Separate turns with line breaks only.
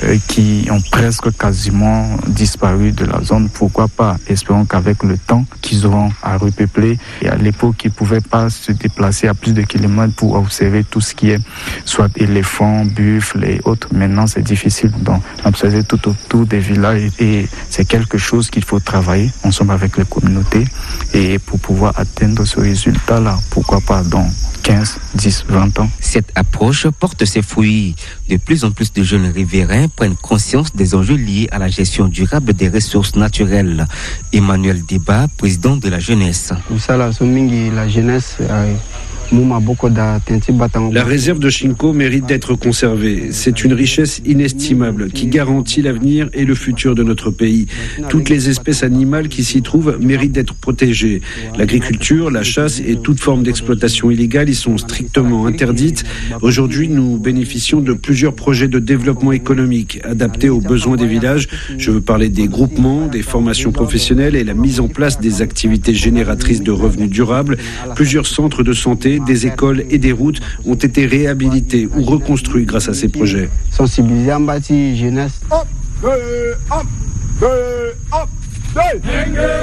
qui ont presque quasiment disparu de la zone. Pourquoi pas? Espérons qu'avec le temps qu'ils auront à repeupler. Et à l'époque, ils ne pouvaient pas se déplacer à plus de kilomètres pour observer tout ce qui est soit éléphants, buffles et autres. Maintenant, c'est difficile d'observer tout autour des villages et c'est quelque chose qu'il faut travailler ensemble avec les communautés et pour pouvoir atteindre ce résultat-là, pourquoi pas dans 15, 10, 20 ans.
Cette approche porte ses fruits. De plus en plus de jeunes riverains prennent conscience des enjeux liés à la gestion durable des ressources naturelles. Emmanuel Deba, président de la jeunesse.
La jeunesse
La réserve de Chinko mérite d'être conservée. C'est une richesse inestimable qui garantit l'avenir et le futur de notre pays. Toutes les espèces animales qui s'y trouvent méritent d'être protégées. L'agriculture, la chasse et toute forme d'exploitation illégale y sont strictement interdites. Aujourd'hui, nous bénéficions de plusieurs projets de développement économique adaptés aux besoins des villages. Je veux parler des groupements, des formations professionnelles et la mise en place des activités génératrices de revenus durables. Plusieurs centres de santé, des écoles et des routes ont été réhabilités ou reconstruits grâce à ces projets.
Sensibiliser en bâti jeunesse.